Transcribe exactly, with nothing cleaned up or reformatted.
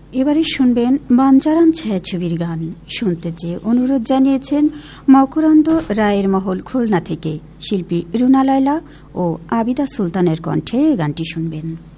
এবারে শুনবেন বাঞ্চারাম ছায়াছবির গান। শুনতে চেয়ে অনুরোধ জানিয়েছেন মকরন্দ রায়ের মহল খুলনা থেকে। শিল্পী রুনা লায়লা ও আবিদা সুলতানের কণ্ঠে গানটি শুনবেন।